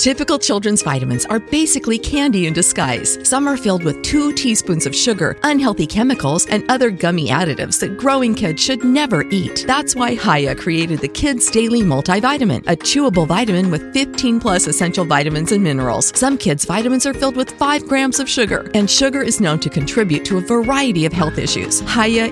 Typical children's vitamins are basically candy in disguise. Some are filled with 2 teaspoons of sugar, unhealthy chemicals, and other gummy additives that growing kids should never eat. That's why Hiya created the Kids Daily Multivitamin, a chewable vitamin with 15 plus essential vitamins and minerals. Some kids' vitamins are filled with 5 grams of sugar, and sugar is known to contribute to a variety of health issues. Hiya